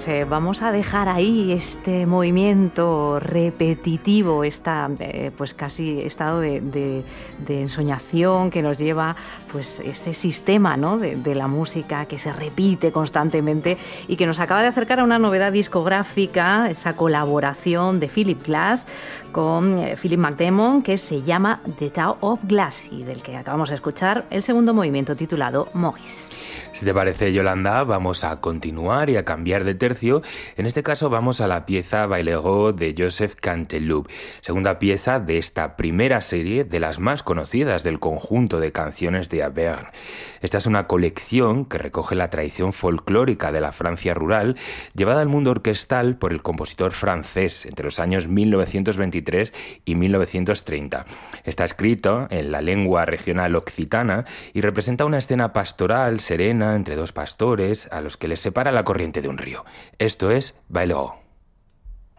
pues vamos a dejar ahí este movimiento repetitivo, pues casi estado de ensoñación que nos lleva, pues ese sistema, ¿no?, de la música que se repite constantemente y que nos acaba de acercar a una novedad discográfica, esa colaboración de Philip Glass con Philip McDermott, que se llama The Town of Glass, y del que acabamos de escuchar el segundo movimiento titulado Maurice. Si te parece, Yolanda, vamos a continuar y a cambiar de tercio. En este caso vamos a la pieza Bailero de Joseph Canteloup, segunda pieza de esta primera serie de las más conocidas del conjunto de canciones de Auvergne. Esta es una colección que recoge la tradición folclórica de la Francia rural, llevada al mundo orquestal por el compositor francés entre los años 1923 y 1930. Está escrito en la lengua regional occitana y representa una escena pastoral serena entre dos pastores a los que les separa la corriente de un río. Esto es Bailero.